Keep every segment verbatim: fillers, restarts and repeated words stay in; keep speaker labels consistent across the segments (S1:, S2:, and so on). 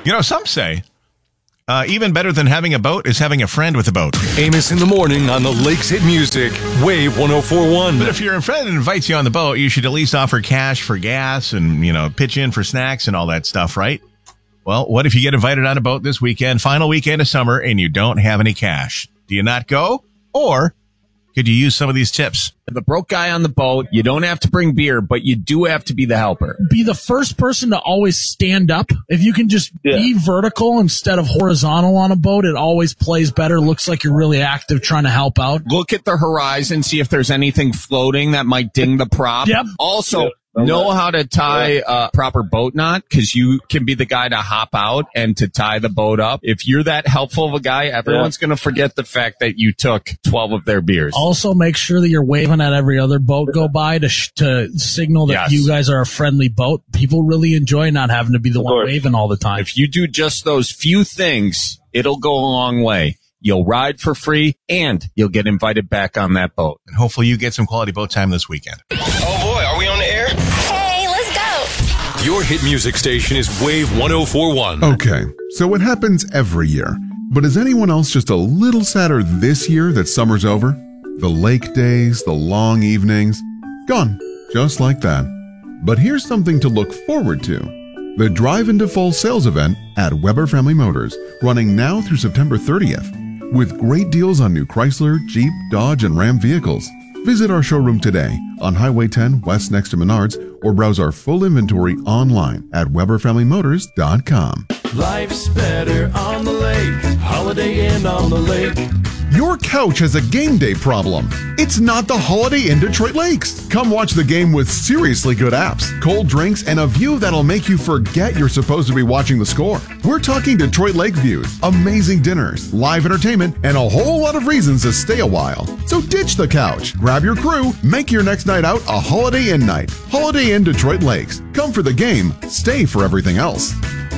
S1: You know, some say uh, even better than having a boat is having a friend with a boat.
S2: Amos in the morning on the Lakes Hit Music, Wave one oh four point one.
S1: But if your friend invites you on the boat, you should at least offer cash for gas and, you know, pitch in for snacks and all that stuff, right? Well, what if you get invited on a boat this weekend, final weekend of summer, and you don't have any cash? Do you not go? Or could you use some of these tips?
S3: The broke guy on the boat, you don't have to bring beer, but you do have to be the helper.
S4: Be the first person to always stand up. If you can just yeah. be vertical instead of horizontal on a boat, it always plays better. Looks like you're really active trying to help out.
S3: Look at the horizon, see if there's anything floating that might ding the prop.
S4: Yep.
S3: Also,
S4: yeah.
S3: know how to tie a proper boat knot, because you can be the guy to hop out and to tie the boat up. If you're that helpful of a guy, everyone's yeah. going to forget the fact that you took twelve of their beers.
S4: Also, make sure that you're waving at every other boat go by to sh- to signal that yes. you guys are a friendly boat. People really enjoy not having to be the of one course. waving all the time.
S3: If you do just those few things, it'll go a long way. You'll ride for free, and you'll get invited back on that boat.
S1: And hopefully you get some quality boat time this weekend.
S5: Oh, boy, are we on the air?
S6: Hey, let's go.
S2: Your hit music station is Wave one oh four point one.
S7: Okay, so it happens every year. But is anyone else just a little sadder this year that summer's over? The lake days, the long evenings, gone, just like that. But here's something to look forward to. The Drive into Fall sales event at Weber Family Motors, running now through September thirtieth. With great deals on new Chrysler, Jeep, Dodge, and Ram vehicles. Visit our showroom today on Highway ten West next to Menards, or browse our full inventory online at weber family motors dot com.
S8: Life's better on the lake, Holiday Inn on the lake.
S7: Your couch has a game day problem. It's not the Holiday Inn Detroit Lakes. Come watch the game with seriously good apps, cold drinks, and a view that'll make you forget you're supposed to be watching the score. We're talking Detroit Lake views, amazing dinners, live entertainment, and a whole lot of reasons to stay a while. So ditch the couch, grab your crew, make your next night out a Holiday Inn night. Holiday Inn Detroit Lakes. Come for the game, stay for everything else.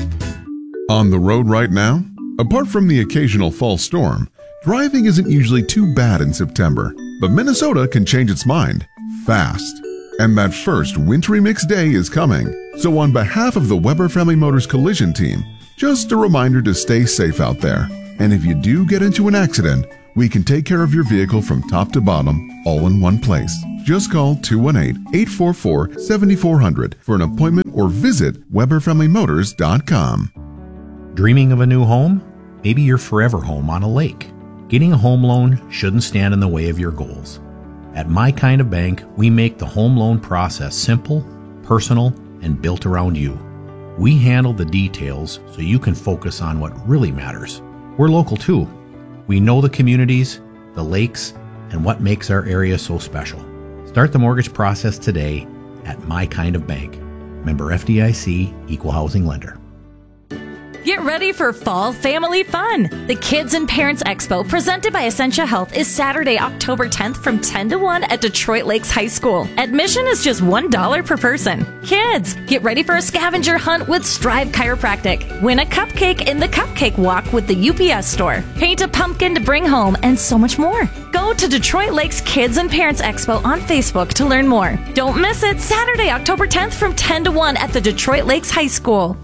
S7: On the road right now? Apart from the occasional fall storm, driving isn't usually too bad in September, but Minnesota can change its mind fast. And that first wintry mixed day is coming. So on behalf of the Weber Family Motors Collision Team, just a reminder to stay safe out there. And if you do get into an accident, we can take care of your vehicle from top to bottom, all in one place. Just call two one eight, eight four four, seven four zero zero for an appointment or visit weber family motors dot com.
S9: Dreaming of a new home? Maybe your forever home on a lake. Getting a home loan shouldn't stand in the way of your goals. At My Kind of Bank, we make the home loan process simple, personal, and built around you. We handle the details so you can focus on what really matters. We're local too. We know the communities, the lakes, and what makes our area so special. Start the mortgage process today at My Kind of Bank. Member F D I C, Equal Housing Lender.
S10: Get ready for fall family fun. The Kids and Parents Expo presented by Essentia Health is Saturday, October tenth from ten to one at Detroit Lakes High School. Admission is just one dollar per person. Kids, get ready for a scavenger hunt with Strive Chiropractic. Win a cupcake in the Cupcake Walk with the U P S store. Paint a pumpkin to bring home and so much more. Go to Detroit Lakes Kids and Parents Expo on Facebook to learn more. Don't miss it, Saturday, October tenth from ten to one at the Detroit Lakes High School.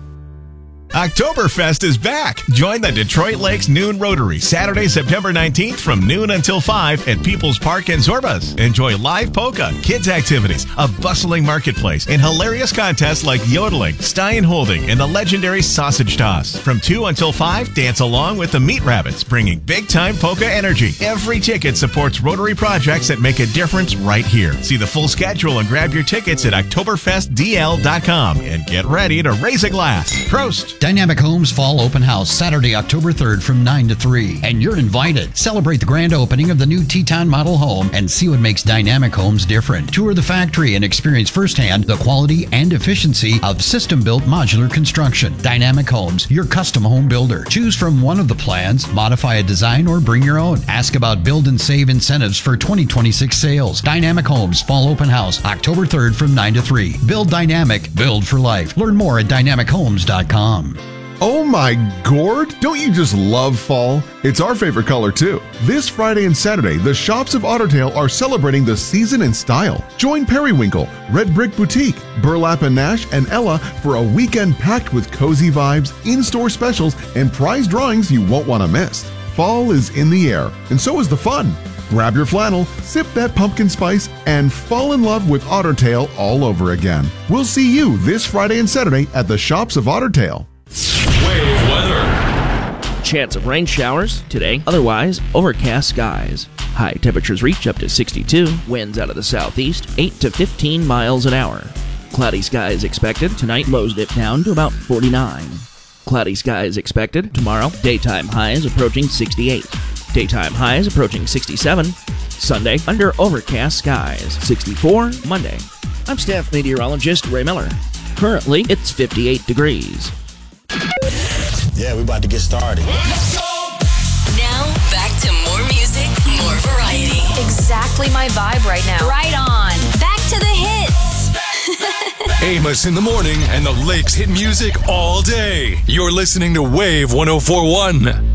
S1: Oktoberfest is back. Join the Detroit Lakes Noon Rotary Saturday, September nineteenth from noon until five at People's Park and Zorbas. Enjoy live polka, kids activities, a bustling marketplace, and hilarious contests like yodeling, Stein holding, and the legendary sausage toss. From two until five, dance along with the Meat Rabbits, bringing big-time polka energy. Every ticket supports Rotary projects that make a difference right here. See the full schedule and grab your tickets at oktoberfest d l dot com and get ready to raise a glass. Prost!
S11: Dynamic Homes Fall Open House, Saturday, October third from nine to three. And you're invited. Celebrate the grand opening of the new Teton model home and see what makes Dynamic Homes different. Tour the factory and experience firsthand the quality and efficiency of system-built modular construction. Dynamic Homes, your custom home builder. Choose from one of the plans, modify a design, or bring your own. Ask about build and save incentives for twenty twenty-six sales. Dynamic Homes Fall Open House, October third from nine to three. Build dynamic, build for life. Learn more at dynamic homes dot com.
S7: Oh my gourd! Don't you just love fall? It's our favorite color too. This Friday and Saturday, the Shops of Ottertail are celebrating the season in style. Join Periwinkle, Red Brick Boutique, Burlap and Nash, and Ella for a weekend packed with cozy vibes, in-store specials, and prize drawings you won't want to miss. Fall is in the air, and so is the fun. Grab your flannel, sip that pumpkin spice, and fall in love with Ottertail all over again. We'll see you this Friday and Saturday at the Shops of Ottertail.
S12: Wave weather. Chance of rain showers today, otherwise overcast skies. High temperatures reach up to sixty-two, winds out of the southeast, eight to fifteen miles an hour. Cloudy skies expected tonight, lows dip down to about forty-nine. Cloudy skies expected tomorrow, daytime highs approaching sixty-eight. Daytime highs approaching sixty-seven. Sunday, under overcast skies, sixty-four Monday. I'm staff meteorologist Ray Miller. Currently, it's fifty-eight degrees.
S13: Yeah, we're about to get started.
S6: Now, back to more music, more variety. Exactly my vibe right now. Right on. Back to the hits.
S2: Amos in the morning and the Lakes hit music all day. You're listening to Wave one oh four point one.